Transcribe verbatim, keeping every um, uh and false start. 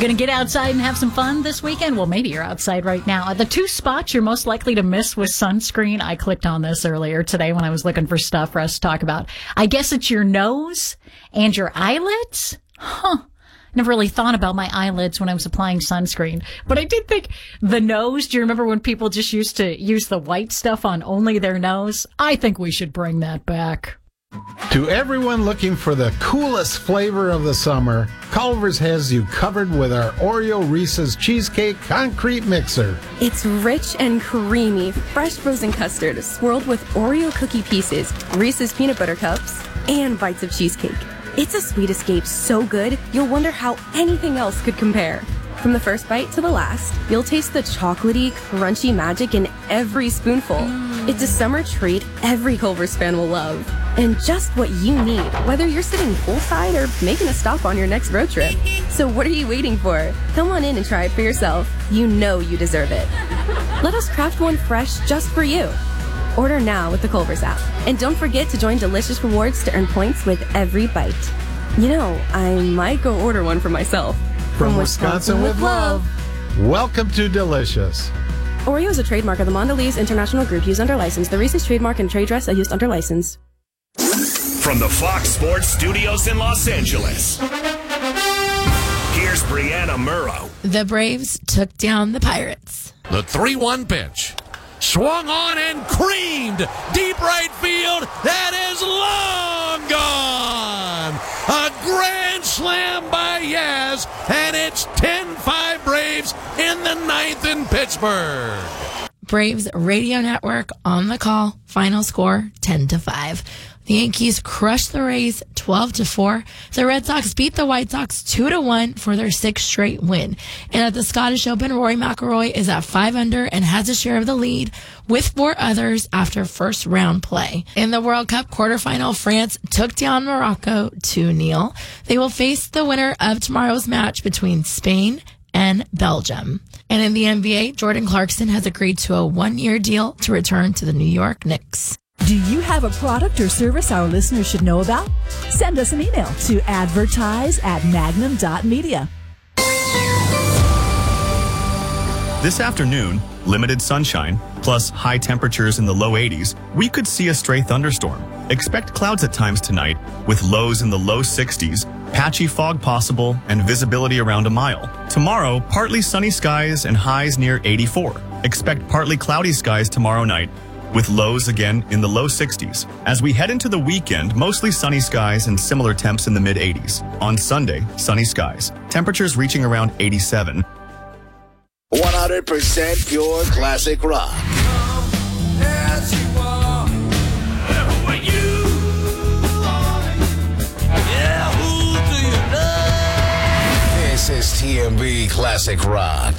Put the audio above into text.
Going to get outside and have some fun this weekend? Well, maybe you're outside right now. The two spots you're most likely to miss with sunscreen, I clicked on this earlier today when I was looking for stuff for us to talk about. I guess it's your nose and your eyelids? Huh. Never really thought about my eyelids when I was applying sunscreen. But I did think the nose, do you remember when people just used to use the white stuff on only their nose? I think we should bring that back. To everyone looking for the coolest flavor of the summer, Culver's has you covered with our Oreo Reese's Cheesecake Concrete Mixer. It's rich and creamy, fresh frozen custard swirled with Oreo cookie pieces, Reese's peanut butter cups, and bites of cheesecake. It's a sweet escape so good, you'll wonder how anything else could compare. From the first bite to the last, you'll taste the chocolatey, crunchy magic in every spoonful. Mm. It's a summer treat every Culver's fan will love. And just what you need, whether you're sitting poolside or making a stop on your next road trip. So what are you waiting for? Come on in and try it for yourself. You know you deserve it. Let us craft one fresh just for you. Order now with the Culver's app. And don't forget to join Delicious Rewards to earn points with every bite. You know, I might go order one for myself. From, From Wisconsin, Wisconsin with love. love. Welcome to Delicious. Oreo is a trademark of the Mondelez International Group used under license. The Reese's trademark and trade dress are used under license. From the Fox Sports Studios in Los Angeles, here's Brianna Murrow. The Braves took down the Pirates. The three one pitch. Swung on and creamed. Deep right field. That is long gone. A grand slam by Yaz. And it's ten five Braves in the ninth in Pittsburgh. Braves radio network on the call. Final score ten to five. The Yankees crushed the Rays twelve to four. The Red Sox beat the White Sox two to one for their sixth straight win. And at the Scottish Open, Rory McIlroy is at five under and has a share of the lead with four others after first round play. In the World Cup quarterfinal, France took down Morocco two nil. They will face the winner of tomorrow's match between Spain and Belgium. And in the N B A, Jordan Clarkson has agreed to a one-year deal to return to the New York Knicks. Do you have a product or service our listeners should know about? Send us an email to advertise at magnum dot media. This afternoon, limited sunshine, plus high temperatures in the low eighties, we could see a stray thunderstorm. Expect clouds at times tonight, with lows in the low sixties, patchy fog possible, and visibility around a mile. Tomorrow, partly sunny skies and highs near eighty-four. Expect partly cloudy skies tomorrow night, with lows again in the low sixties. As we head into the weekend, mostly sunny skies and similar temps in the mid eighties. On Sunday, sunny skies. Temperatures reaching around eighty-seven. one hundred percent pure classic rock. As you are, what you are. Yeah, who do you love? This is T M B Classic Rock.